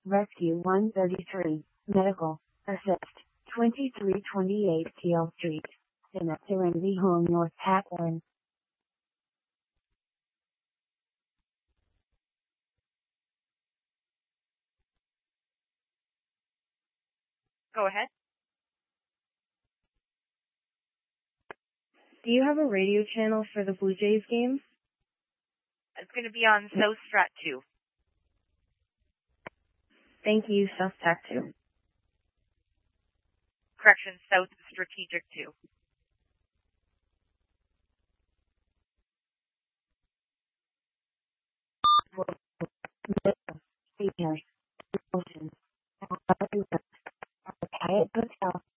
Rescue 133, Medical, Assist, 2328 TL Street, Serenity Home, North Hatbourne. Go ahead. Do you have a radio channel for the Blue Jays game? It's going to be on South Strat 2. Thank you, South Tac 2. Correction, South Strategic 2. Features, emotions, Hyatt Hotel.